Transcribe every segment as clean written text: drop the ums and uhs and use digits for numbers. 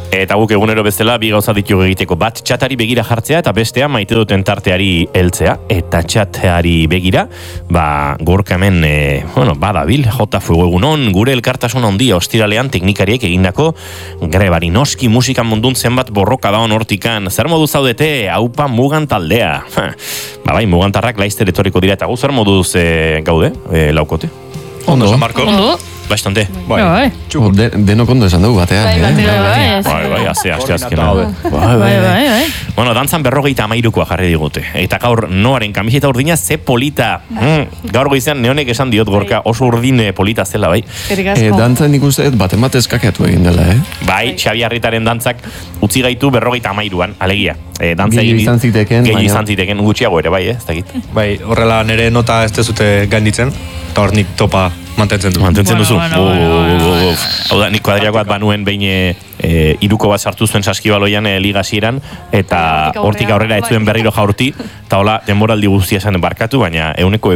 Eta guk egunero bezala bi gauza ditugu egiteko, bat txatari begira jartzea eta bestea maite duten tarteari heltzea. Eta txatari begira, Gorka hemen, badabil, jota fuego egunon, gure elkartasun handia ostiralean teknikariek egindako grebari noski musikan mundun zenbat borroka daun hortikan. Zer modu zaudete, haupa mugan taldea. Bai, mugantarrak laizter etorriko dira eta gu zer moduz gaude, laukote? Ondo, San Marco. Ondo. Bastante. Bai. Denok ondo esan dugu batean. Bai, aste azkena. Bai. Bueno, dantzan 53koa jarri digute. Eta gaur Noaren kamiseta urdina ze polita. Gaur goizean Neonek esan diot Gorka oso urdin polita zela, bai. Dantzan nik uste bat eskakeatu egin dela, Bai, Xabi Arritaren dantzak utzi gaitu 53an, alegia. Dantza gehiago izan ziteken. Gehiago izan ziteken, gutxiago ere, bai, ez dakit. Bai, horrela nire nota ez dezute gainditzen, eta hor nik topa mantentzen du. Mantentzen duzu? Hau da, nik kuadriako bat banuen behin iruko bat sartu zuen saskibaloian ligasieran, eta hortik aurrera ez zuen berriro jaurti, eta hola, denboraldi guztia esan barkatu, baina euneko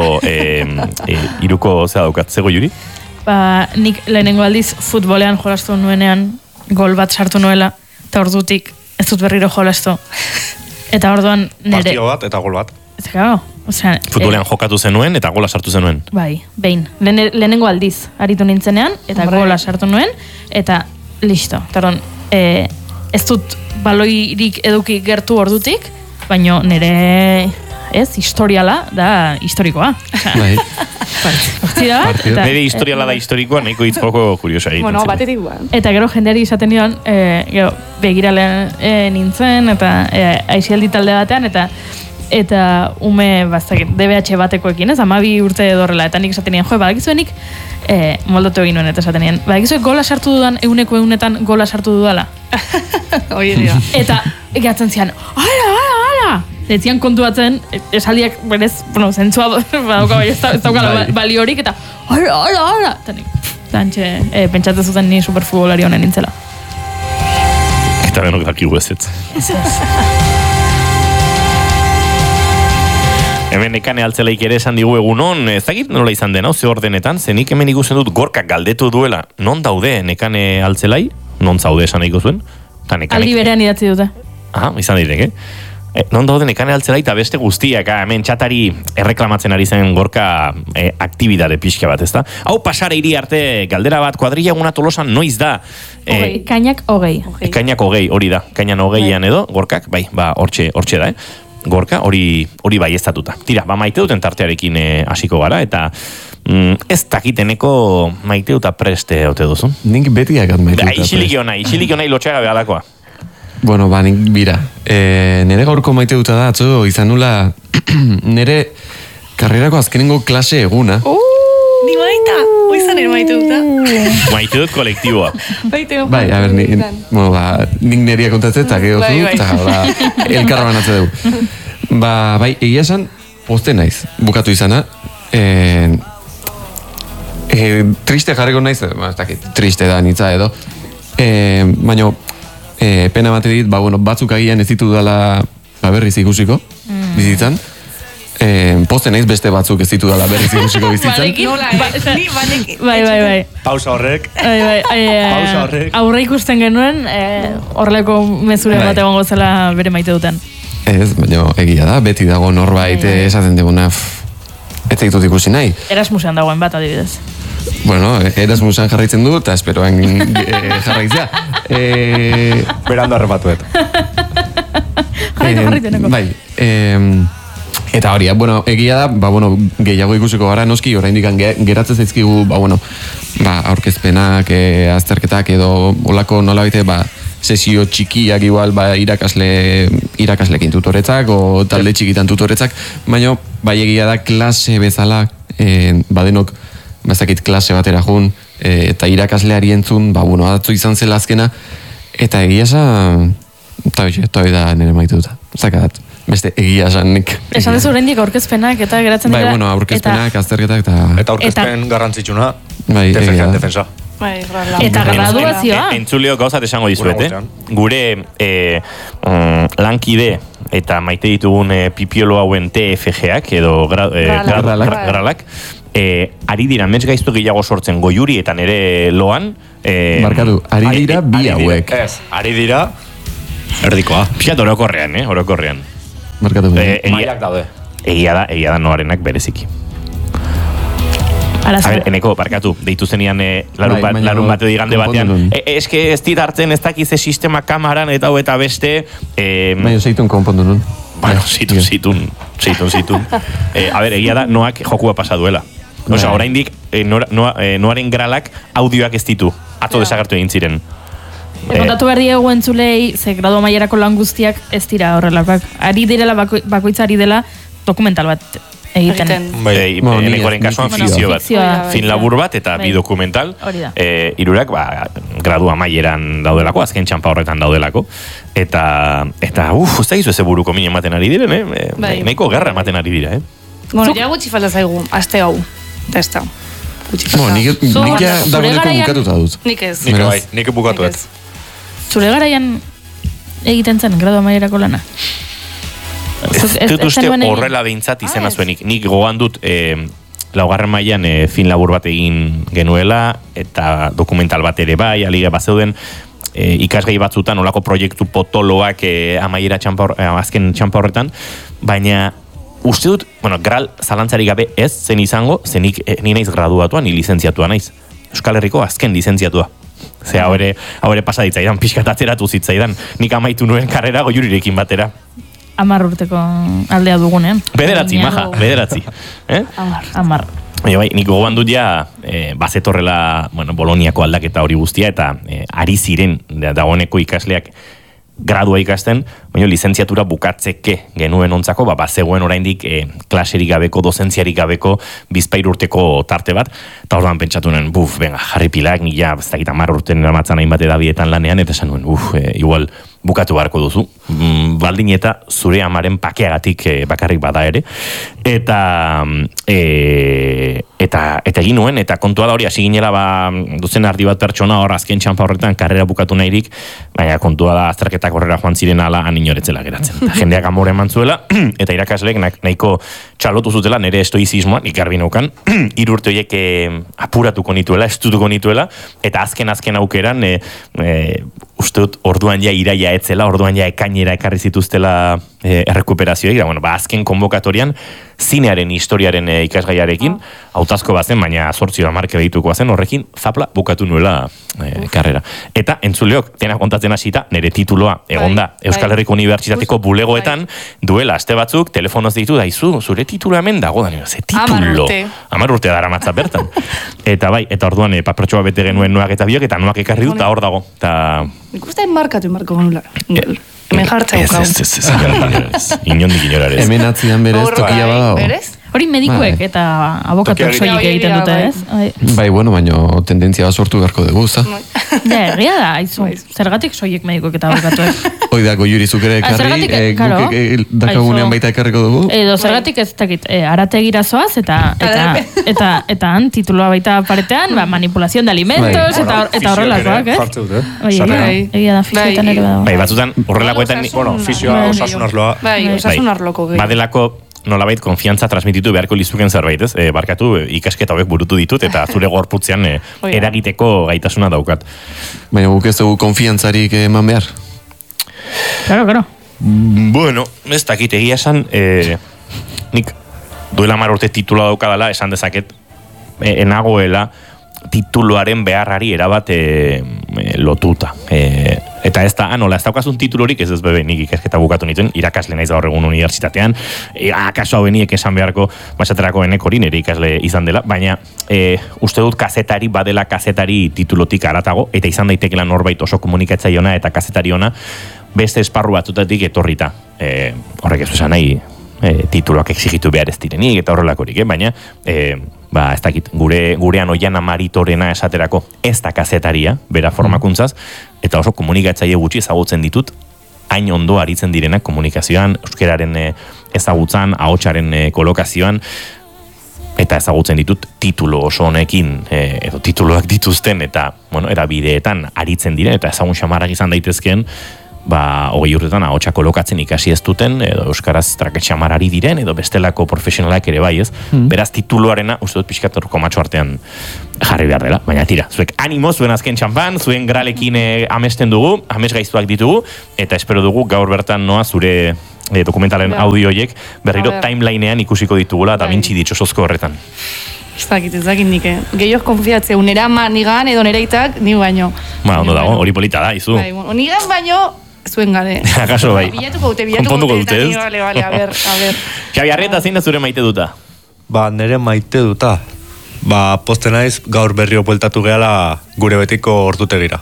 iruko zea daukat, zego juri? Nik lehenengo aldiz futbolean jolastu nuenean, gol bat sartu nuela, eta ordutik ez dut berriro jolastu. Eta orduan nire... Partio bat eta gol bat. Futbolean jokatu zenuen eta gola sartu zenuen. Bai, behin. Lehenengo aldiz aritu nintzenean, eta gola sartu nuen, eta listo. Taron, ez dut baloirik eduki gertu ordutik, baino nire... historiala da historikoa. Bai. Nire historiala da historikoa, nahiko hitzoko kuriosa egiten. Bueno, batetik guan. Eta gero jendeari izaten nion, begirale nintzen, eta aizialdi talde batean, eta ume bastakit, DBH batekoekin, ez, 12 urte edorrela, eta nik esaten nien, badakizuenik, moldatu egin nuen, eta esaten nien, badakizuek gola sartu dudan, euneko eunetan gola sartu dudala. Eta egatzen zian, ala! Etzian kontuatzen, esaldiak berez, zentzua badauka bai, ez daukala baliorik, eta ala! Eta pentsatzen zuten ni superfutbolari honen nintzela. Eta benok dakigu ez. Hemen Nekane Altzelaik ere esan digu egunon, ez dakit nola izan den, ze ordenetan, zenik hemen ikusten dut Gorkak galdetu duela, non daude Nekane Altzelai, non zaude esan nahiko zuen? Aldi berean idatzi dute. Izan direk, non daude Nekane Altzelaik eta beste guztiak, hemen txatari erreklamatzen ari zen Gorka aktibidade pixka bat, ezta? Hau pasara iri arte galdera bat, kuadrilla eguna Tolosan noiz da? Ekainak 20. Ekainak 20, hori da, ekainan 20an edo, Gorkak, bai, hortxe da, Gorka, hori bai estatuta. Tira, maite duten tartearekin hasiko gara, eta ez dakiteneko maite duta preste ote duzu. Nik betiak maite duta preste. Isilik onai lotxaga behalakoa. Bueno, nik bira. Nere gaurko maite duta da, atzo, izan nula, nere karrerako azkenengo klase eguna. Ni baita, oizan ere maite duta. Maite dut kolektiboa. Bai, a ber, nik neria kontatzen, eta gero zu, eta elkarra banatze dugu. Bai, egia esan, poste naiz, bukatu izana. Triste jarriko naiz, triste da nitza edo. Baina, pena bate dit, batzuk agian ez ditu dala berriz ikusiko, bizitzan. Poste naiz beste batzuk ez ditu dala berriz ikusiko bizitzan. Bai. Pausa horrek. Aurre ikusten genuen, horreleko mezuren bat egongo zela bere maite duten. Ez, baina egia da, beti dago norbait esaten duguna, ez ditut ikusi nahi. Erasmusean dagoen bat, adibidez. Bueno, Erasmusean jarraitzen du, eta esperoan jarraitzea. Berando arrepatuet. Bai, eta hori, egia da, gehiago ikusiko gara, noski, oraindik geratzen zaizkigu, aurkezpenak, azterketak edo olako nolabite, sesio txikiak igual, irakaslekin tutoretzak, o talde txikitan tutoretzak, baina, egia da, klase bezala, badenok, bazakit klase batera jun, eta irakasleari entzun, adatzu izan zela azkena, eta egia esan, eta hori da nire maite duta, zakadat. Beste egia esan nik. Esan dezu oraindik aurkezpenak eta geratzen dira. Bai, aurkezpenak, azterketak eta aurkezpen garrantzitsuna. Bai, defensa. Eta graduazioa. Entzuleo gauzat esango dizuet, Gure lankide eta maite ditugun pipiolo hauen TFG-ak edo gralak, ari dira mets gaizto gehiago sortzen goiuri eta nere loan. Barkatu, ari dira bi hauek. Ez, ari dira erdikoa. Pixat orokorrean. Barkatu. Maiak daude. Egia da noarenak bereziki. A ver, eneko, parkatu, deitu zenian larun bate digande batean. Eske ez dit hartzen ez dakize sistema kamaran eta beste. Baina zeitun konpondu nun. Bueno, zitun. A ver, egia da, noak jokua pasa duela. Osa, oraindik noaren gralak audioak ez ditu. Atzo desagertu egin ziren. Kontatu behar diegu entzulei, ze gradu amaierako lan guztiak ez dira horrelakoak. Ari direla, bakoitza ari dela dokumental bat egiten. Enekoren kasuan fikzio bat. Fin labur bat eta bi dokumental. Hirurak gradu amaieran daudelako, azken txanpa horretan daudelako. Eta usta gizu eze buruko min ematen ari diren, nahiko gerra ematen ari dira, Bueno, ja gutxi falta zaigu, aste hau. Da ez da. Nik ja dagoeneko bukatuta dut. Nik ez. Nik bukatu ez. Zure garaian egiten zen gradu amaierako lana? Ez dut uste horrela behintzat izena zuenik. Nik gogoan dut laugarren mailan fin labur bat egin genuela eta dokumental bat ere bai, alige bat zeuden ikasgai batzutan olako proiektu potoloak amaiera azken txampa horretan, baina uste dut, gral zalantzari gabe ez zen izango, zenik ni naiz graduatua, ni lizentziatua naiz. Euskal Herriko azken lizentziatua. Ze hau ere pasa ditzaidan, pixkat atzeratu zitzaidan. Nik amaitu nuen karrera goiurirekin batera. 10 urteko aldea dugunean. Bederatzi. 10. Bai, nik gogoan dut ja, bazetorrela, Boloniako aldaketa hori guztia, eta ari ziren dagoeneko ikasleak gradua ikasten, baina lizentziatura bukatzeke genuen ontzako, bazegoen oraindik klaserik gabeko, dozentziarik gabeko, 2 urteko tarte bat, eta orduan pentsatu nuen, jarri pilak, nila, ez dakit 10 urten eramatzan hainbat edabietan lanean, eta esan nuen, igual bukatu beharko duzu, baldin eta zure amaren pakeagatik bakarrik bada ere, eta egin nuen, eta kontua da hori, hasi ginela duzen ardi bat pertsona hor azken txanpa horretan karrera bukatu nahirik, baina kontua da azterketak horrela joan ziren ala aninoretzela geratzen. Jendeak amore eman zuela, eta irakasleek nahiko txalotu zutela nire estoizismoan, ikarbi naukan, 3 urte horiek apuratuko nituela, estutuko nituela, eta azken aukeran, uste dut orduan ja iraia etzela, orduan ja ekainera ekarri zituztela errekuperazioek, azken konbokatorian zinearen historiaren ikasgaiarekin, hautazko bazen, baina 8 marke behituko bazen, horrekin zapla bukatu nuela karrera. Eta entzuleok, dena kontatzen hasita, nire tituloa egonda Euskal Herriko Unibertsitateko bulegoetan, duela aste batzuk, telefonoz ditu daizu, zure titulo hemen dago da, ze titulo? 10 urte dara matza bertan. Eta eta orduan papertxoa bete genuen noak eta biok, eta noak ekarri dut, eta hor dago. Nik uste markatu genula. Hemen jartza ukau. Ez, inondik inorarez. Hemen atzian berez, tokia badago. Hori medikuek eta abokatuak soilik egiten dute, ez? Bai, baina tendentzia bat sortu beharko dugu, za? Egia da, aizu. Zergatik soilik medikuek eta abokatuak? Hoi da, goiurizuk ere ekarri, guk dakagunean baita ekarriko dugu? Edo zergatik ez dakit, arategira zoaz, eta han tituloa baita paretean, manipulazion de alimentos, eta horrelakoak, ez? Egia da, fizioetan ere badago. Bai, batzutan horrelakoetan... Fizioa, osasunarloa. Bai, osasunarloko. Badelako nolabait konfiantza transmititu beharko lizuken zerbait, ez? Barkatu, ikasketa hauek burutu ditut, eta zure gorputzean eragiteko gaitasuna daukat. Baina guk ez dugu konfiantzarik eman behar? Claro. Bueno, ez dakit egia esan, nik duela 10 urte titula daukadala, esan dezaket, enagoela tituloaren beharrari erabat lotuta. Eta ez da, nola, ez daukazun titulorik, ez bebe nik ikasketa bukatu nituen, irakasle naiz gaur egun unibertsitatean, akaso hau beniek esan beharko, basaterako enekori nire ikasle izan dela, baina uste dut kazetari badela kazetari titulotik aratago, eta izan daitekela norbait oso komunikatzaiona eta kazetari ona, beste esparru batzutatik etorrita. Horrek ez esan nahi, tituloak exigitu behar ez direnik, eta horrelakorik, baina ez dakit, gurean oian amaritorena esaterako ez da kazetaria, bera formakuntzaz, eta oso komunikatzaile gutxi ezagutzen ditut, hain ondo aritzen direnak komunikazioan, euskeraren ezagutzan, ahotsaren kolokazioan, eta ezagutzen ditut titulo oso honekin, edo tituloak dituzten, eta, erabideetan aritzen diren, eta ezagun xamarrak izan daitezkeen, ba, 20 urtetan ahotsa kolokatzen ikasi ez duten, edo euskaraz traketxamarari diren, edo bestelako profesionalak ere bai, ez? Beraz, tituluarena, uste dut pixkat komatxo artean jarri behar dela, baina tira, zuek animo, zuen azken txampan, zuen gralekin amesten dugu, ames gaiztuak ditugu, eta espero dugu gaur bertan noa zure dokumentalen audioiek berriro timelinean ikusiko ditugula eta mintxi ditxosozko horretan. Ez dakit nik. Gehioz konfiatze, unera nigan edo nereitak, ni baino. Ba, ondo dago, hori polita da, izu. Nigan baino, zuen gare. Akaso bai. Bilatuko dute, ez? Vale, a ver. Xabi, Arrieta, zein da zure maite duta? Ba, nire maite duta. Ba, poste naiz gaur berrio bueltatu gehala gure betiko ordutegira.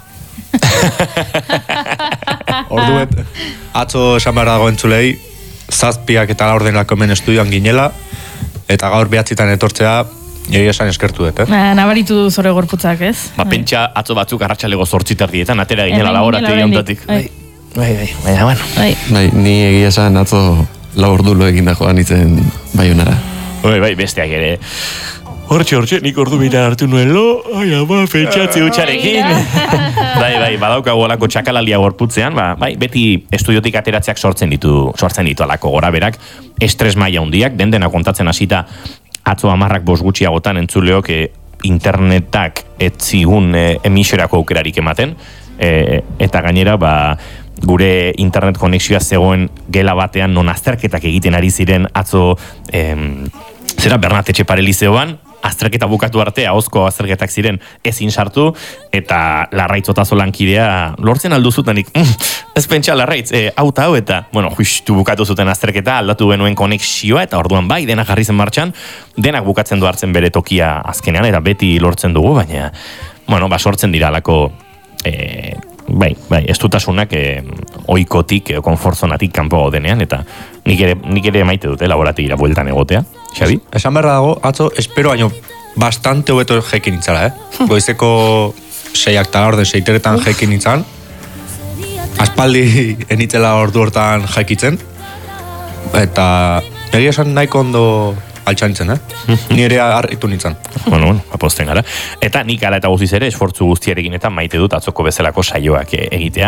Orduet, atzo esan behar dago entzulei, 7 eta 4 denako hemen estudioan ginela, eta gaur 9 etortzea, egia esan eskertu dut, Nabaritu zore gorputzak, ez? Ba, pentsa atzo batzuk arratsalego 8 tardietan, atera ginela laborategi ondatik. Baina, bueno. Bai, ni egia esan atzo 4 ordu lo egin da joan itzen Baionara. Bai, besteak ere. Hortxe, nik ordu bira hartu nuen lo, pentsatzi utxarekin. Bai, badaukagu olako txakalalia gorputzean, bai, beti estudiotik ateratzeak sortzen ditu alako gora berak, estres maila hundiak, dena kontatzen hasita atzo 10 gutxiagotan entzuleok internetak etzigun emisorako aukerarik ematen, eta gainera, gure internet konexioa zegoen gela batean non azterketak egiten ari ziren atzo Bernat Etxepare lizeoan, azterketa bukatu arte, ahozko azterketak ziren ezin sartu, eta Larraitz Otazo lankidea lortzen aldu zutenik, ez pentsa Larraitz, hau, eta, justu bukatu zuten azterketa, aldatu genuen konexioa, eta orduan bai, denak jarri zen martxan, denak bukatzen du hartzen bere tokia azkenean, eta beti lortzen dugu, baina, sortzen dira alako, bai, estutasunak oikotik, konfortzonatik kanpo denean, eta nik ere maite dute laborategira bueltan egotea, Xabi? Esan berra dago, atzo, espero baino bastante hobeto jekin itzala, Goizeko 6 eta 6 jekin itzan, aspaldi enitzela ordu hortan jekitzen, eta egia esan nahiko ondo altxantzen, Ni ere harritu nintzen. Aposten gara. Eta nik ala eta guziz ere, esfortzu guztiarekin eta maite dut atzokoa bezalako saioak egitea.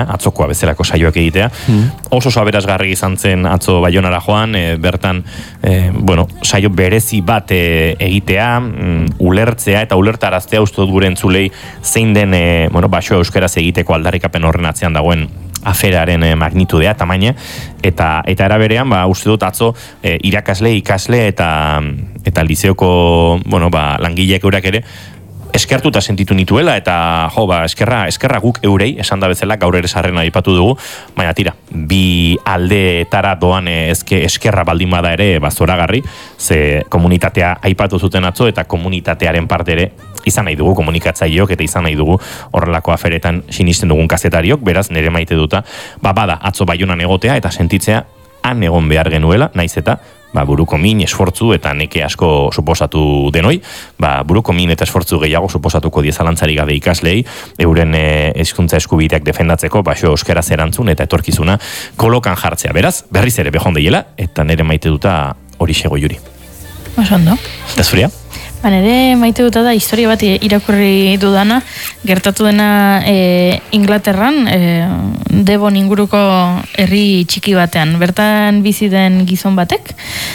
Oso aberasgarri izan zen atzo Baionara joan, bertan, saio berezi bat egitea, ulertzea eta ulertaraztea uste dut gure entzulei zein den, basoa euskaraz egiteko aldarrikapen horren atzean dagoen aferaren magnitudea, tamaina, eta eraberean, uste dut atzo irakasle, ikasle eta lizeoko, langileak eurak ere, eskertuta sentitu nituela, eta eskerra guk eurei, esan da bezala, gaur ere sarrena aipatu dugu, baina tira, bi aldeetara doan eskerra baldin bada ere, zoragarri, ze komunitatea aipatu zuten atzo, eta komunitatearen parte ere, izan nahi dugu komunikatzaileok, eta izan nahi dugu horrelako aferetan sinisten dugun kazetariok, beraz, nire maite duta, bada, atzo Baionan egotea, eta sentitzea, han egon behar genuela, naiz eta, buruko min, esfortzu, eta neke asko suposatu denoi, buruko min eta esfortzu gehiago suposatuko diezalantzari gabe ikaslei, euren hizkuntza eskubideak defendatzeko, euskaraz erantzun eta etorkizuna kolokan jartzea. Beraz, berriz ere behon deiela, eta nire maite duta hori xego juri. Osondo. Eta zurea? Nire maite duta da historia bat irakurri dudana, gertatu dena Inglaterran, Devon inguruko herri txiki batean. Bertan bizi den gizon batek,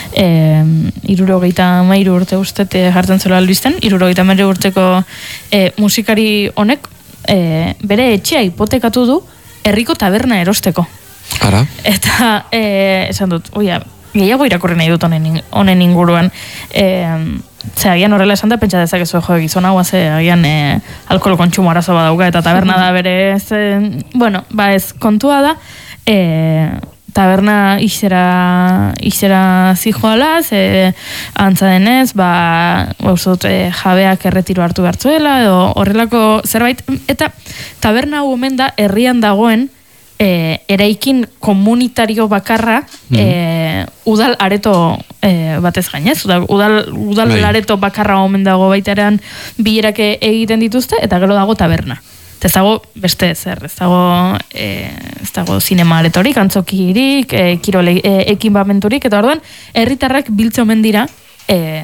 63 urte ustete jartzen zela albisten, 63 urteko musikari honek bere etxea hipotekatu du herriko taberna erosteko. Ara? Eta esan dut, gehiago irakurri nahi dut honen inguruan. Agian horrela esan da, pentsa dezakezu gizon hau, agian alkohol kontsumo arazo badauka, eta taberna da bere ez kontua da, taberna izera zijoala, antza denez, jabeak erretiro hartu behartzuela, edo horrelako zerbait, eta taberna hau omen da herrian dagoen eraikin komunitario bakarra udal areto batez gainez. Udal areto bakarra omen dago baiteran bilerak egiten dituzte, eta gero dago taberna. Ez dago beste zer, ez dago zinema aretorik, antzokirik, kirole ekinbamenturik, eta orduan herritarrak biltze omen dira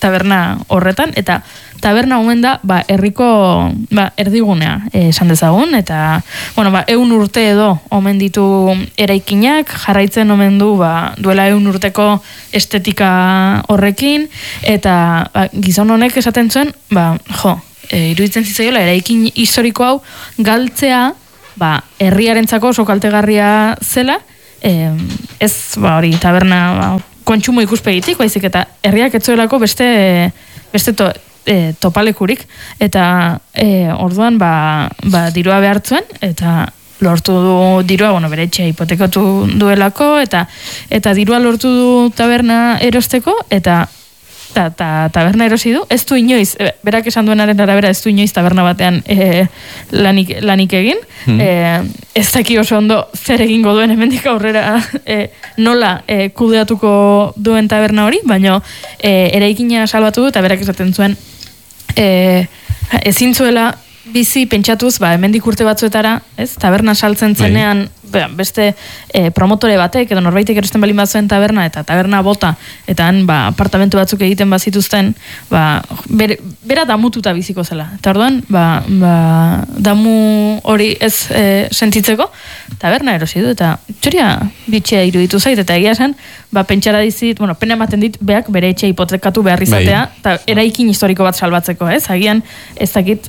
taberna horretan, eta taberna omen da, herriko erdigunea esan dezagun, eta, 100 urte edo omen ditu eraikinak, jarraitzen omen du, duela 100 urteko estetika horrekin, eta gizon honek esaten zuen, iruditzen zitzaiola, eraikin historiko hau galtzea, herriarentzako oso kaltegarria zela, ez, hori, taberna, kontsumo ikuspegitik, baizik, eta herriak etzuelako beste topalekurik, eta orduan, dirua behartzuen, eta lortu du dirua, bere etxea hipotekatu duelako, eta dirua lortu du taberna erosteko, eta taberna erosi du, ez du inoiz, berak esan duenaren arabera, ez du inoiz taberna batean lanik egin, ez daki oso ondo zer egingo duen hemendik aurrera nola kudeatuko duen taberna hori, baina eraikina salbatu du, eta berak esaten zuen ezin zuela bizi pentsatuz, hemendik urte batzuetara, ez, taberna saltzen zenean, beste promotore batek, edo norbaitek erosten balin batzuen taberna, eta taberna bota, eta han, apartamentu batzuk egiten bazituzten, bera damututa biziko zela. Eta orduan, damu hori ez sentitzeko, taberna erosi du, eta txoria bitxea iruditu zait, eta egia esan, pentsara dizit, pena ematen dit, beak bere etxe hipotekatu behar izatea, eta eraikin historiko bat salbatzeko, ez? Agian, ez dakit,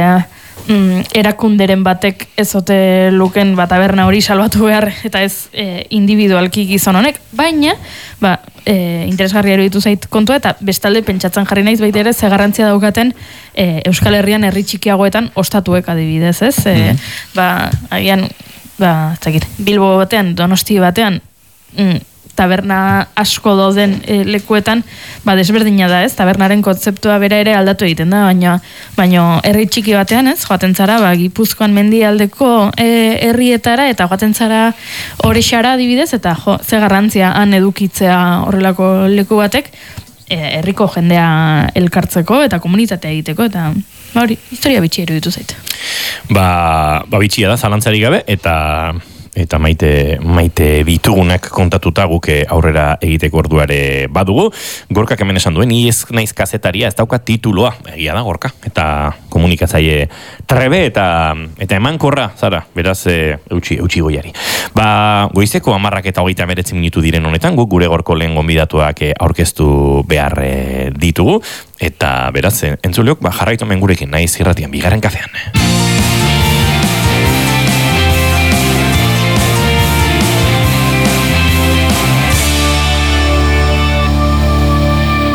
erakunderen batek ezote luken taberna hori salbatu behar, eta ez individualki gizon honek, baina interesgarria eruditu zait kontua, eta bestalde pentsatzen jarri naiz baita ere ze garrantzia daukaten Euskal Herrian herri txikiagoetan ostatuek adibidez, ez? Agian, ez dakit, Bilbo batean, Donosti batean, taberna asko dauden lekuetan, desberdina da, ez? Tabernaren kontzeptua bera ere aldatu egiten da, baina herri txiki batean, ez? Joaten zara, Gipuzkoan mendialdeko herrietara, eta joaten zara Orexara adibidez, eta ze garrantzia han edukitzea horrelako leku batek, herriko jendea elkartzeko, eta komunitatea egiteko, eta hori, historia bitxia iruditu zait. Bitxia da, zalantzarik gabe, eta maite ditugunak kontatuta guk aurrera egiteko orduare badugu. Gorkak hemen esan duen, ni ez naiz kazetaria, ez dauka tituloa, egia da Gorka, eta komunikatzaile trebe eta emankorra, zara, beraz eutxi goiari. Goizeko 10:29 minutu diren honetan, guk gure gorko lehen gonbidatuak aurkeztu behar ditugu, eta beraz, entzuleok, jarraitu hemen gurekin naiz irratian, bigarren kafean.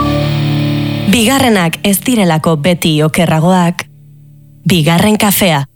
Bigarrenak ez direlako beti okerragoak, bigarren kafea.